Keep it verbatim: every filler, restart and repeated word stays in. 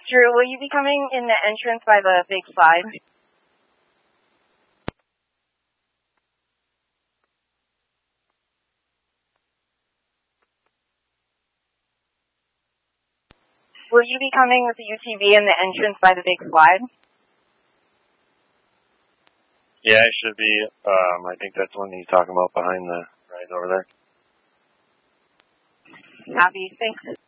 Drew, will you be coming in the entrance by the big slide? Will you be coming with the U T V in the entrance by the big slide? Yeah, I should be. Um, I think that's one he's talking about behind the right over there. Happy. Thanks.